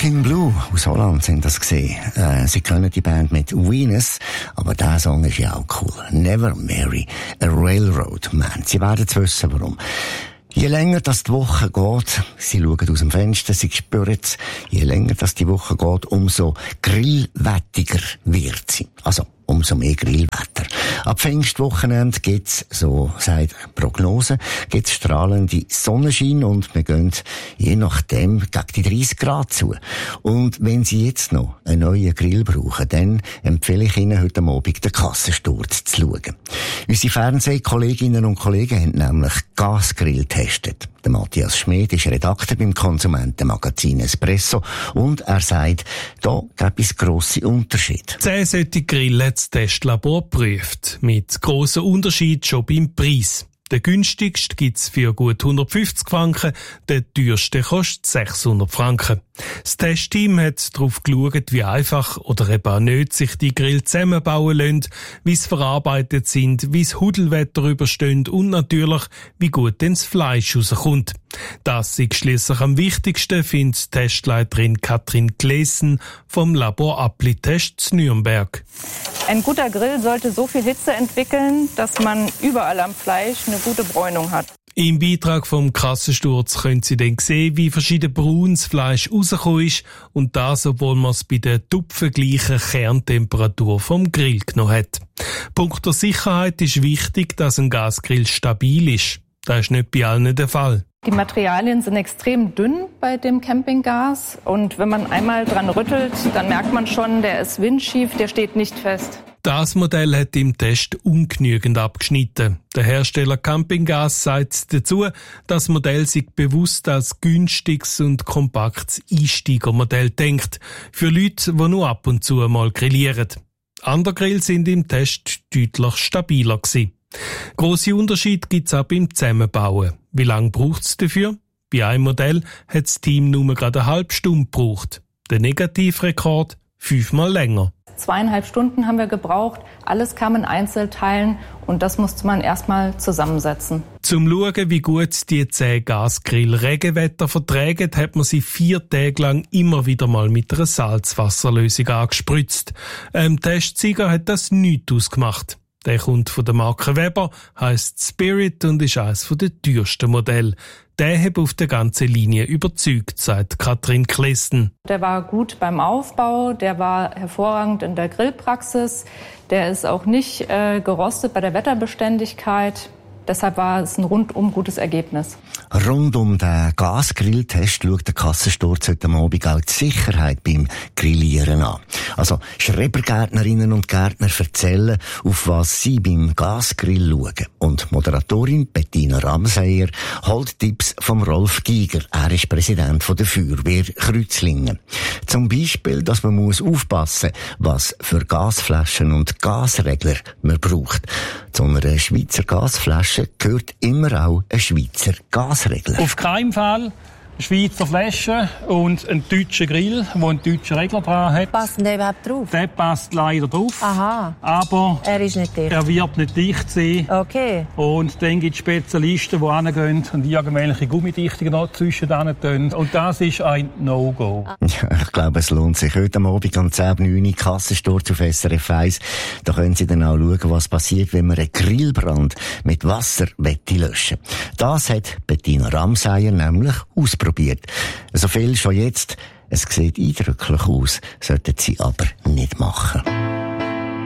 in Blue aus Holland sind das gesehen. Sie kennen die Band mit Venus, aber der Song ist ja auch cool. Never Marry a Railroad Man. Sie werden es wissen, warum. Je länger das die Woche geht, sie schauen aus dem Fenster, sie spüren es, je länger das die Woche geht, umso grillwettiger wird sie. Also, umso mehr Grillwetter. Ab Pfingstwochenende gibt's, so sagt Prognose, gibt's strahlende Sonnenschein und wir gehen je nachdem gegen die 30 Grad zu. Und wenn Sie jetzt noch einen neuen Grill brauchen, dann empfehle ich Ihnen heute Abend den Kassensturz zu schauen. Unsere Fernsehkolleginnen und Kollegen haben nämlich Gasgrill getestet. Der Matthias Schmid ist Redakteur beim Konsumentenmagazin Espresso und er sagt, da gibt es grosse Unterschiede. 10 solche Grill hat das Testlabor geprüft, mit grossen Unterschied schon beim Preis. Der günstigste gibt's für gut 150 Franken, der teuerste kostet 600 Franken. Das Testteam hat darauf geschaut, wie einfach oder eben auch nicht sich die Grill zusammenbauen lassen, wie sie verarbeitet sind, wie das Hudelwetter übersteht und natürlich, wie gut denn das Fleisch rauskommt. Das ist schliesslich am wichtigsten, findet Testleiterin Katrin Klesen vom Labor Appli-Test zu Nürnberg. Ein guter Grill sollte so viel Hitze entwickeln, dass man überall am Fleisch eine gute Bräunung hat. Im Beitrag vom Kassensturz können Sie dann sehen, wie verschieden braun das Fleisch rausgekommen ist und das, obwohl man es bei der tupfengleichen Kerntemperatur vom Grill genommen hat. Punkt der Sicherheit ist wichtig, dass ein Gasgrill stabil ist. Das ist nicht bei allen der Fall. Die Materialien sind extrem dünn bei dem Campinggas und wenn man einmal dran rüttelt, dann merkt man schon, der ist windschief, der steht nicht fest. Das Modell hat im Test ungenügend abgeschnitten. Der Hersteller Campinggas sagt dazu, das Modell sei bewusst als günstiges und kompaktes Einsteigermodell denkt, für Leute, die nur ab und zu mal grillieren. Andere Grills sind im Test deutlich stabiler gewesen. Grosse Unterschiede gibt's auch beim Zusammenbauen. Wie lange braucht's dafür? Bei einem Modell hat das Team nur gerade eine halbe Stunde gebraucht. Der Negativrekord 5-mal länger. 2,5 Stunden haben wir gebraucht. Alles kam in Einzelteilen und das musste man erstmal zusammensetzen. Zum Schauen, wie gut die 10 Gasgrill Regenwetter vertragen, hat man sie 4 Tage lang immer wieder mal mit einer Salzwasserlösung angespritzt. Testsieger hat das nichts ausgemacht. Der kommt von der Marke Weber, heisst Spirit und ist eines der teuersten Modelle. Der hat auf der ganzen Linie überzeugt, sagt Katrin Klesen. Der war gut beim Aufbau, der war hervorragend in der Grillpraxis, der ist auch nicht gerostet bei der Wetterbeständigkeit. Deshalb war es ein rundum gutes Ergebnis. Rund um den Gasgrilltest schaut der Kassensturz heute Abend auch die Sicherheit beim Grillieren an. Also Schrebergärtnerinnen und Gärtner erzählen, auf was sie beim Gasgrill schauen. Und Moderatorin Bettina Ramseyer holt Tipps vom Rolf Giger. Er ist Präsident der Feuerwehr Kreuzlingen. Zum Beispiel, dass man muss aufpassen, was für Gasflaschen und Gasregler man braucht. Zu einer Schweizer Gasflasche gehört immer auch ein Schweizer Gasregler. Auf keinen Fall eine Schweizer Flasche und ein deutscher Grill, der einen deutschen Regler dran hat. Passt der überhaupt drauf? Der passt leider drauf. Aha. Aber er ist nicht dicht. Er wird nicht dicht sein. Okay. Und dann gibt es Spezialisten, die hingehen und irgendwelche Gummidichtungen noch zwischen denen tun. Und das ist ein No-Go. Ja, ich glaube, es lohnt sich. Heute Abend um 10:09 Uhr Kassensturz auf SRF 1. Da können Sie dann auch schauen, was passiert, wenn man einen Grillbrand mit Wasser löschen will. Das hat Bettina Ramseyer nämlich ausprobiert. So viel schon jetzt. Es sieht eindrücklich aus, sollten Sie aber